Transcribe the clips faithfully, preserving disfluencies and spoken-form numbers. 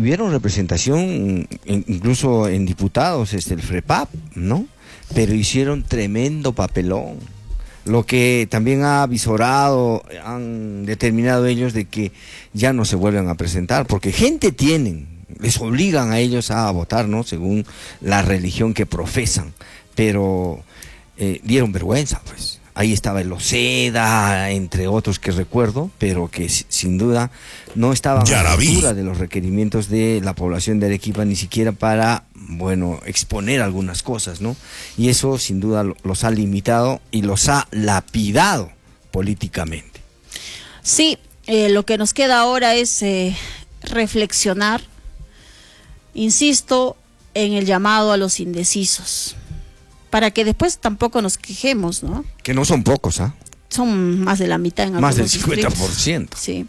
tuvieron representación incluso en diputados, este, el FREPAP, ¿no? Pero hicieron tremendo papelón. Lo que también ha avisorado, han determinado ellos de que ya no se vuelvan a presentar, porque gente tienen, les obligan a ellos a votar, ¿no? Según la religión que profesan, pero eh, dieron vergüenza, pues. Ahí estaba el Oceda, entre otros que recuerdo, pero que sin duda no estaban a la altura de los requerimientos de la población de Arequipa, ni siquiera para, bueno, exponer algunas cosas, ¿no? Y eso sin duda los ha limitado y los ha lapidado políticamente. Sí, eh, lo que nos queda ahora es eh, reflexionar, insisto, en el llamado a los indecisos, para que después tampoco nos quejemos, ¿no? Que no son pocos, ¿ah? ¿eh? Son más de la mitad en algunos Más del cincuenta por ciento. Sí.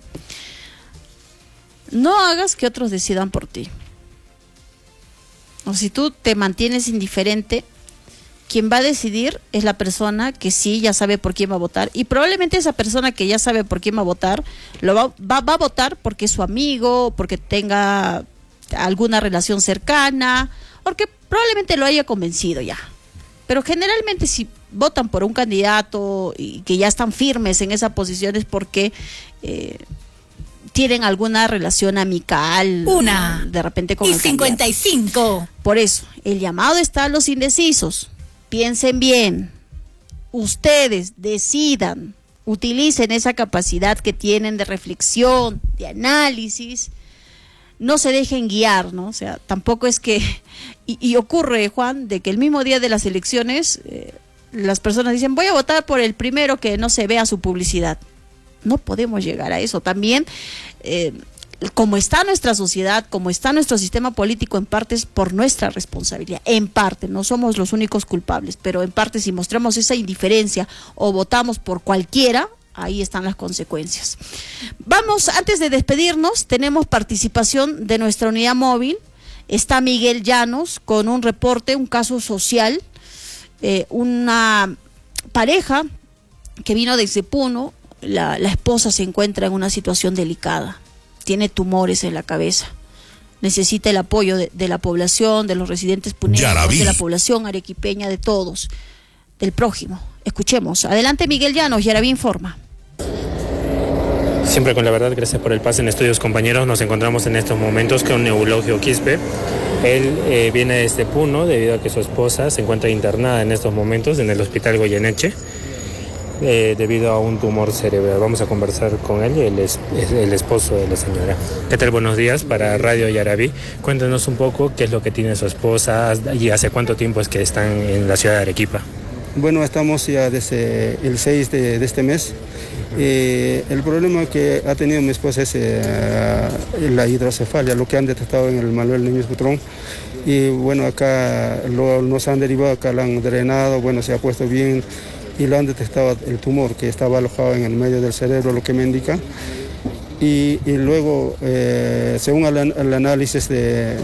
No hagas que otros decidan por ti. O si tú te mantienes indiferente, quien va a decidir es la persona que sí ya sabe por quién va a votar, y probablemente esa persona que ya sabe por quién va a votar, lo va, va, va a votar porque es su amigo, porque tenga alguna relación cercana, porque probablemente lo haya convencido ya. Pero generalmente si votan por un candidato y que ya están firmes en esa posición es porque eh, tienen alguna relación amical. Una. De repente con y el cincuenta y cinco. Candidato. Por eso, el llamado está a los indecisos. Piensen bien. Ustedes decidan. Utilicen esa capacidad que tienen de reflexión, de análisis. No se dejen guiar, ¿no? O sea, tampoco es que... Y, y ocurre, Juan, de que el mismo día de las elecciones eh, las personas dicen, voy a votar por el primero que no se vea su publicidad. No podemos llegar a eso. También, eh, como está nuestra sociedad, como está nuestro sistema político, en parte es por nuestra responsabilidad. En parte, no somos los únicos culpables, pero en parte si mostramos esa indiferencia o votamos por cualquiera, ahí están las consecuencias. Vamos, antes de despedirnos, tenemos participación de nuestra unidad móvil. Está Miguel Llanos con un reporte, un caso social, eh, una pareja que vino desde Puno, la, la esposa se encuentra en una situación delicada, tiene tumores en la cabeza, necesita el apoyo de, de la población, de los residentes puneños, de la población arequipeña, de todos, del prójimo. Escuchemos. Adelante, Miguel Llanos, Yaraví informa. Siempre con la verdad, gracias por el pase en estudios, compañeros. Nos encontramos en estos momentos con Eulogio Quispe. Él eh, viene desde Puno debido a que su esposa se encuentra internada en estos momentos en el hospital Goyeneche eh, debido a un tumor cerebral. Vamos a conversar con él, él es, es el esposo de la señora. ¿Qué tal? Buenos días para Radio Yaraví. Cuéntanos un poco qué es lo que tiene su esposa y hace cuánto tiempo es que están en la ciudad de Arequipa. Bueno, estamos ya desde el seis de, de este mes. Eh, el problema que ha tenido mi esposa es eh, la hidrocefalia, lo que han detectado en el Manuel Núñez Butrón. Y bueno, acá lo, nos han derivado, acá lo han drenado, bueno, se ha puesto bien y lo han detectado el tumor que estaba alojado en el medio del cerebro, lo que me indica. Y, y luego, eh, según el, el análisis de,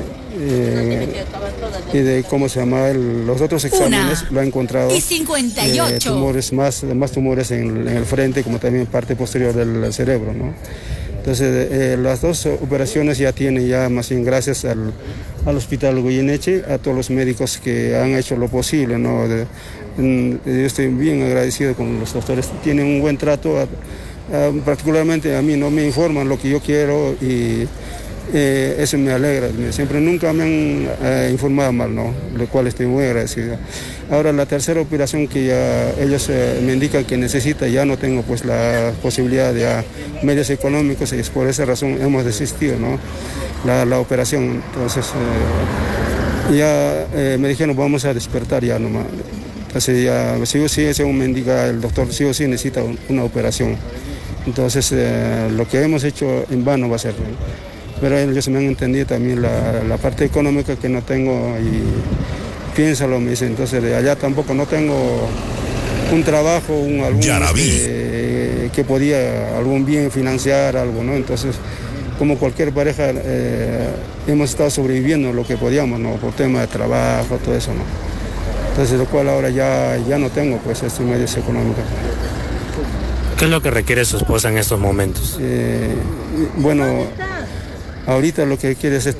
eh, y de cómo se llama, el, los otros exámenes, Una. lo ha encontrado y cincuenta y ocho. Eh, tumores más, más tumores en, en el frente, como también parte posterior del cerebro, ¿no? Entonces, eh, las dos operaciones ya tienen, ya más bien gracias al, al Hospital Goyeneche, a todos los médicos que han hecho lo posible, ¿no? De, de, yo estoy bien agradecido con los doctores, tienen un buen trato. A, Uh, particularmente a mí no me informan lo que yo quiero y eh, eso me alegra. Siempre nunca me han uh, informado mal, ¿no? Lo cual estoy muy agradecido. Ahora la tercera operación que ya ellos uh, me indican que necesita, ya no tengo pues la posibilidad de uh, medios económicos y es por esa razón hemos desistido, ¿no? La, la operación. Entonces uh, ya uh, me dijeron vamos a despertar ya nomás. Entonces ya sí o sí, según me indica el doctor, sí o sí necesita una operación. Entonces, eh, lo que hemos hecho en vano va a ser. Pero ellos me han entendido también la, la parte económica que no tengo y piénsalo, me dicen. Entonces, de allá tampoco no tengo un trabajo, un, algún que, que podía algún bien financiar, algo, ¿no? Entonces, como cualquier pareja, eh, hemos estado sobreviviendo lo que podíamos, ¿no? Por tema de trabajo, todo eso, ¿no? Entonces, lo cual ahora ya, ya no tengo, pues, estos medios económicos. ¿Qué es lo que requiere su esposa en estos momentos? Eh, bueno, ahorita lo que quiere es